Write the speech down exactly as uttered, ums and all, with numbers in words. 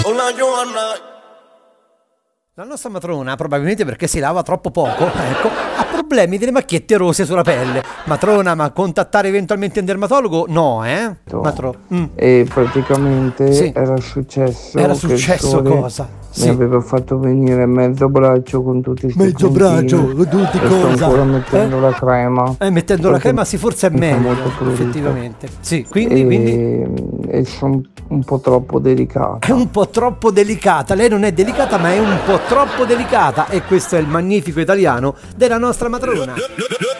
La nostra matrona, probabilmente perché si lava troppo poco, ecco, ha problemi delle macchiette rose sulla pelle. Matrona, ma contattare eventualmente un dermatologo? No, eh? Matro. Mm. E praticamente Sì. era successo Era che successo il sole cosa? mi aveva fatto venire mezzo braccio con tutti i Mezzo braccio, con tutti e sto cosa? ancora mettendo Eh? la crema. Eh, mettendo la perché crema sì, forse è mi fa meglio, molto prurito. effettivamente. Sì, quindi, e, quindi e sono un po' troppo delicata. è un po' troppo delicata. Lei non è delicata, ma è un po' troppo delicata. E questo è il magnifico italiano della nostra matrona.